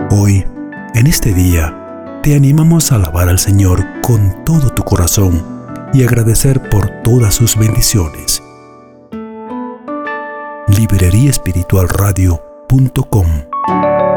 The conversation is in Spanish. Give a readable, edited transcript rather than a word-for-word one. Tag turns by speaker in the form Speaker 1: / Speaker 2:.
Speaker 1: Hoy, en este día, te animamos a alabar al Señor con todo tu corazón y agradecer por todas sus bendiciones. libreriaespiritualradio.com